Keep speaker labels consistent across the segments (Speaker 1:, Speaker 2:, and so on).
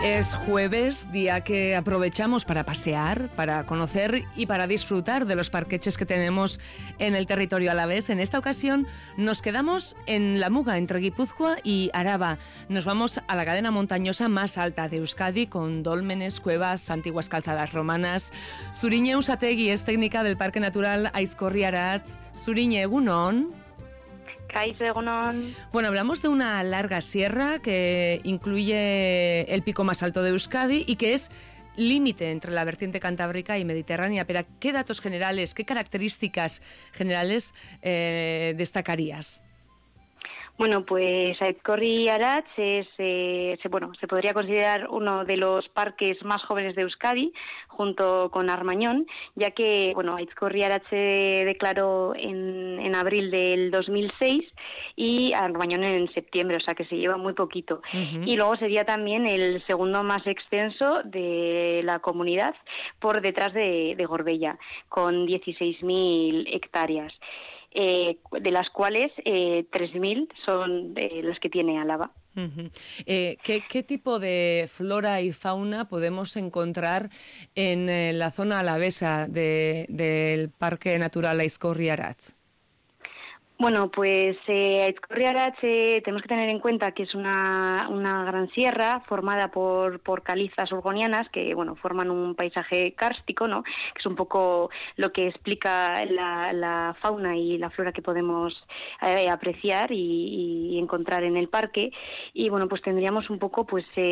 Speaker 1: Es jueves, día que aprovechamos para pasear, para conocer y para disfrutar de los parqueches que tenemos en el territorio alavés. En esta ocasión nos quedamos en la Muga, entre Guipúzcoa y Araba. Nos vamos a la cadena montañosa más alta de Euskadi, con dólmenes, cuevas, antiguas calzadas romanas. Zuriñe Eusategui es técnica del Parque Natural Aizkorri-Aratz. Zuriñe, egunon. Bueno, hablamos de una larga sierra que incluye el pico más alto de Euskadi y que es límite entre la vertiente cantábrica y mediterránea. Pero ¿qué datos generales, qué características generales destacarías?
Speaker 2: Bueno, pues Aizkorri-Aratz se podría considerar uno de los parques más jóvenes de Euskadi, junto con Armañón, ya que Aizkorri-Aratz se declaró en abril del 2006 y Armañón en septiembre, o sea que se lleva muy poquito. Uh-huh. Y luego sería también el segundo más extenso de la comunidad, por detrás de Gorbella, con 16.000 hectáreas. De las cuales 3.000 son las que tiene Álava.
Speaker 1: Uh-huh. ¿Qué tipo de flora y fauna podemos encontrar en la zona alavesa del Parque Natural Aizkorri-Aratz?
Speaker 2: Bueno, pues Aizkorri-Aratz tenemos que tener en cuenta que es una gran sierra formada por calizas urgonianas que forman un paisaje kárstico, ¿no? Que es un poco lo que explica la fauna y la flora que podemos apreciar y encontrar en el parque. Y pues tendríamos un poco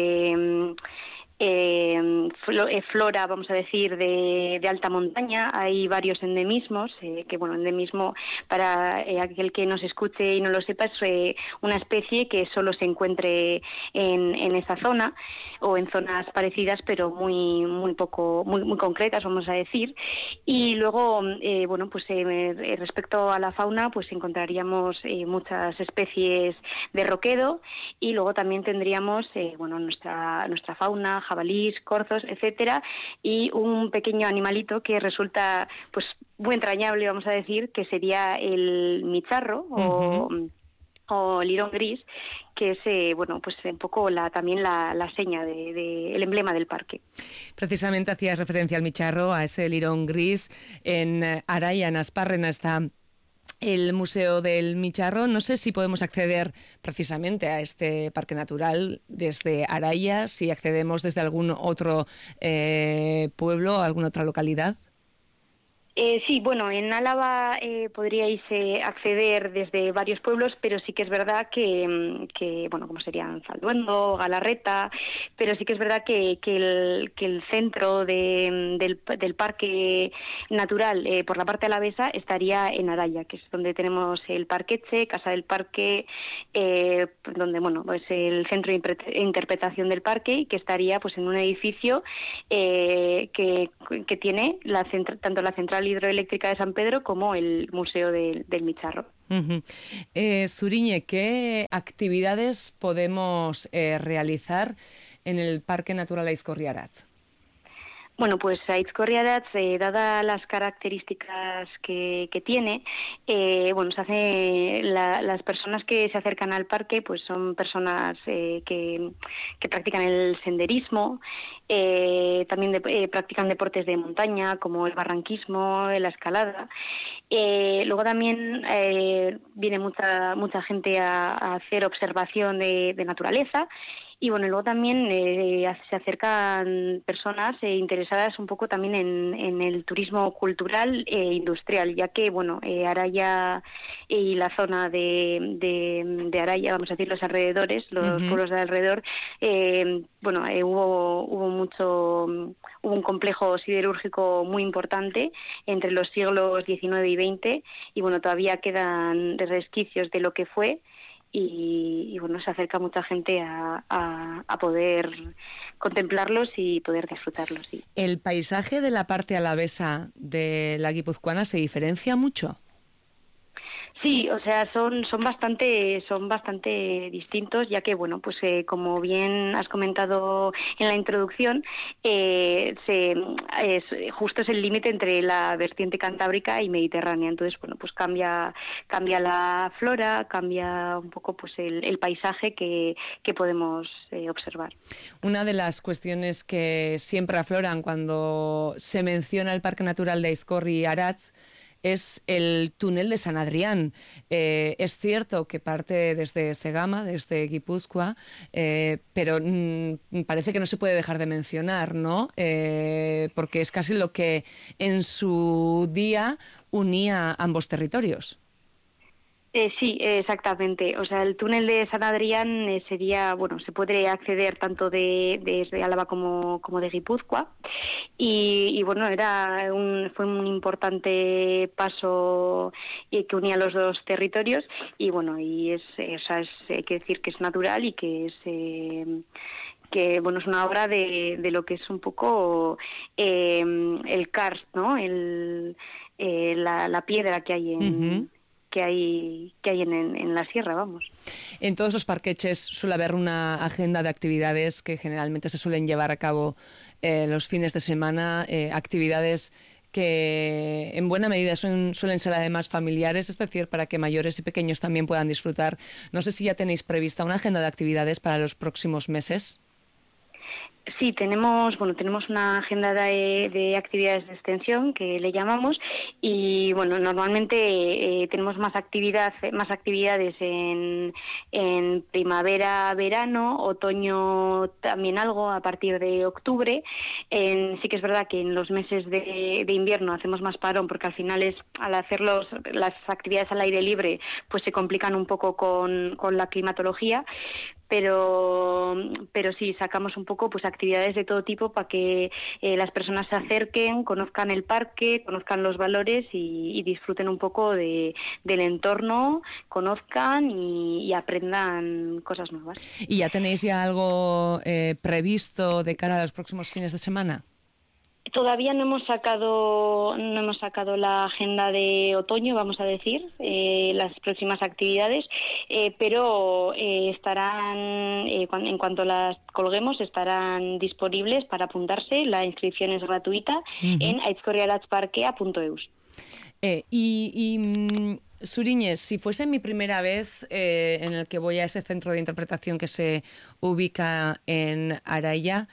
Speaker 2: flora, vamos a decir, de alta montaña. Hay varios endemismos, endemismo, para aquel que nos escuche y no lo sepa, es una especie que solo se encuentre en esa zona o en zonas parecidas, pero muy concretas, vamos a decir. Y luego, respecto a la fauna, pues encontraríamos muchas especies de roquedo, y luego también tendríamos nuestra fauna, jabalís, corzos, etcétera, y un pequeño animalito que resulta muy entrañable, vamos a decir, que sería el micharro. Uh-huh. o lirón gris, que es un poco también la seña el emblema del parque.
Speaker 1: Precisamente hacías referencia al micharro, a ese lirón gris. En Araia, en Asparrena, está el Museo del Micharro. No sé si podemos acceder precisamente a este parque natural desde Araia, si accedemos desde algún otro pueblo, alguna otra localidad.
Speaker 2: Sí, en Álava podríais acceder desde varios pueblos, pero sí que es verdad que como serían Zalduendo, Galarreta, pero sí que es verdad que el centro del parque natural por la parte alavesa estaría en Araia, que es donde tenemos el Parquetxe, Casa del Parque, donde es el centro de interpretación del parque, y que estaría en un edificio que tiene tanto la central hidroeléctrica de San Pedro como el Museo del Micharro.
Speaker 1: Uh-huh. Zuriñe, ¿qué actividades podemos realizar en el Parque Natural Aizkorri-Aratz?
Speaker 2: Bueno, pues Aizkorri-Aratz, dadas las características que tiene, las personas que se acercan al parque son personas que practican el senderismo, también practican deportes de montaña como el barranquismo, la escalada. Luego también viene mucha gente a hacer observación de naturaleza. Y luego también se acercan personas interesadas un poco también en el turismo cultural e industrial, ya que Araia y la zona de Araia, vamos a decir los alrededores, los uh-huh. pueblos de alrededor, hubo un complejo siderúrgico muy importante entre los siglos XIX y XX, y todavía quedan resquicios de lo que fue. Y se acerca mucha gente a poder contemplarlos y poder disfrutarlos. Sí.
Speaker 1: ¿El paisaje de la parte alavesa de la guipuzcoana se diferencia mucho?
Speaker 2: Sí, o sea, son bastante distintos, ya que, bueno, pues como bien has comentado en la introducción, justo es el límite entre la vertiente cantábrica y mediterránea. Entonces, bueno, pues cambia la flora, cambia un poco pues el paisaje que podemos observar.
Speaker 1: Una de las cuestiones que siempre afloran cuando se menciona el Parque Natural de Aizkorri y Aratz es el túnel de San Adrián. Es cierto que parte desde Zegama, desde Guipúzcoa, pero parece que no se puede dejar de mencionar, ¿no? Porque es casi lo que en su día unía ambos territorios.
Speaker 2: Sí, exactamente. O sea, el túnel de San Adrián sería, bueno, se puede acceder tanto desde Álava como de Guipúzcoa y bueno, fue un importante paso que unía los dos territorios y bueno, y hay que decir que es natural y que es que bueno, es una obra de lo que es un poco el karst, ¿no? La piedra que hay
Speaker 1: Uh-huh.
Speaker 2: que hay en la sierra, vamos.
Speaker 1: En todos los parqueches suele haber una agenda de actividades que generalmente se suelen llevar a cabo los fines de semana, actividades que en buena medida suelen ser además familiares, es decir, para que mayores y pequeños también puedan disfrutar. No sé si ya tenéis prevista una agenda de actividades para los próximos meses.
Speaker 2: Sí, tenemos una agenda de actividades de extensión que le llamamos y bueno, normalmente tenemos más actividades en primavera, verano, otoño también algo a partir de octubre. Sí que es verdad que en los meses de invierno hacemos más parón porque al final al hacer las actividades al aire libre pues se complican un poco con la climatología. Pero sí, sacamos un poco pues actividades de todo tipo para que las personas se acerquen, conozcan el parque, conozcan los valores y disfruten un poco del entorno, conozcan y aprendan cosas nuevas.
Speaker 1: ¿Y ya tenéis ya algo previsto de cara a los próximos fines de semana?
Speaker 2: Todavía no hemos sacado la agenda de otoño, vamos a decir, las próximas actividades, pero estarán, en cuanto las colguemos, estarán disponibles para apuntarse. La inscripción es gratuita en aizkorriaratzparkea.eus.
Speaker 1: Suriñez, si fuese mi primera vez en el que voy a ese centro de interpretación que se ubica en Araya,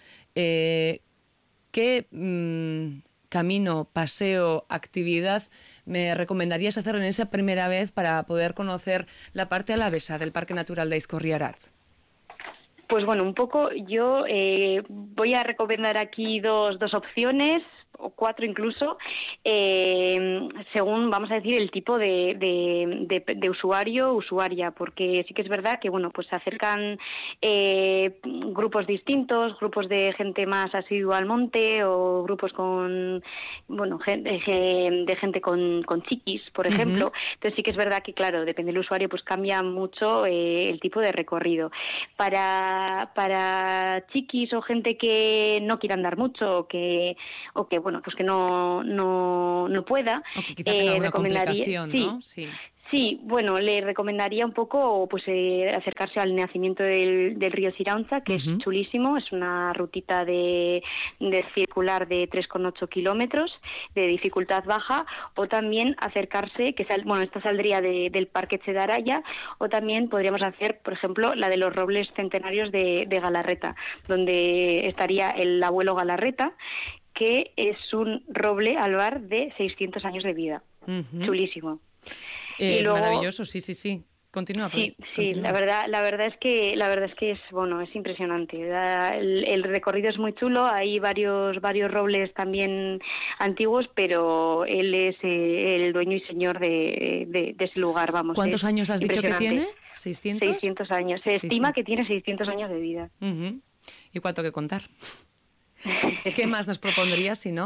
Speaker 1: ¿qué camino, paseo, actividad me recomendarías hacer en esa primera vez para poder conocer la parte alavesa del Parque Natural de Aizkorri y Aratz?
Speaker 2: Pues bueno, un poco yo voy a recomendar aquí dos opciones, o 4 incluso, según, vamos a decir, el tipo de usuario o usuaria, porque sí que es verdad que, bueno, pues se acercan grupos distintos, grupos de gente más asidua al monte o grupos con, bueno, de gente con chiquis, por ejemplo. Uh-huh. Entonces sí que es verdad que, claro, depende del usuario, pues cambia mucho el tipo de recorrido. Para chiquis o gente que no quiera andar mucho o que bueno, pues que no pueda,
Speaker 1: o que quizá tenga una complicación, ¿no?
Speaker 2: Sí, bueno, le recomendaría un poco pues acercarse al nacimiento del río Siraunza, que uh-huh. es chulísimo, es una rutita de circular de 3,8 kilómetros de dificultad baja, o también acercarse, esta saldría del Parque de Araya, o también podríamos hacer, por ejemplo, la de los robles centenarios de Galarreta, donde estaría el abuelo Galarreta, que es un roble albar de 600 años de vida. Uh-huh. Chulísimo.
Speaker 1: Y luego, maravilloso, sí. Continúa.
Speaker 2: Sí, la verdad es que es bueno, es impresionante. El recorrido es muy chulo, hay varios robles también antiguos, pero él es el dueño y señor de ese lugar, vamos.
Speaker 1: ¿Cuántos años has dicho que tiene?
Speaker 2: 600. 600 años. Se estima que tiene 600 años de vida.
Speaker 1: Uh-huh. ¿Y cuánto que contar? ¿Qué más nos propondrías si no?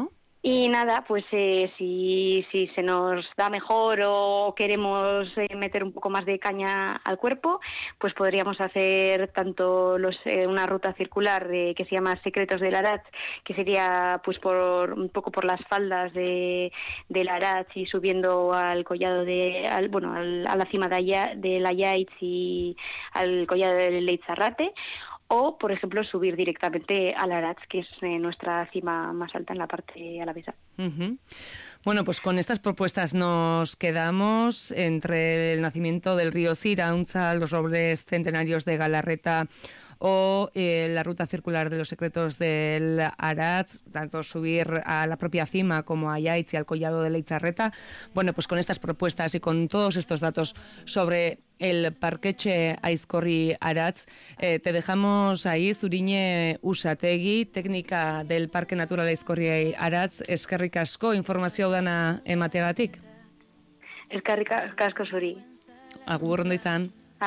Speaker 2: Y nada, pues si se nos da mejor o queremos meter un poco más de caña al cuerpo, pues podríamos hacer tanto una ruta circular que se llama Secretos del Aratz, que sería pues un poco por las faldas del Aratz y subiendo al collado a la cima de la Yaitz y al collado del Leitzarrate. O, por ejemplo, subir directamente al Aratz, que es nuestra cima más alta en la parte alavesa.
Speaker 1: Uh-huh. Bueno, pues con estas propuestas nos quedamos entre el nacimiento del río Siraunza, los robles centenarios de Galarreta o la ruta circular de los secretos del Aratz, tanto subir a la propia cima como a Yaitz y al collado de Leitzarreta. Bueno, pues con estas propuestas y con todos estos datos sobre el Parketxe Aizkorri Aratz, te dejamos ahí, Zuriñe Usategui, técnica del Parque Natural Aizkorri Aratz. Eskerrik asko informazio dana emateagatik.
Speaker 2: Eskerrik asko zuri.
Speaker 1: Agur, ondo izan.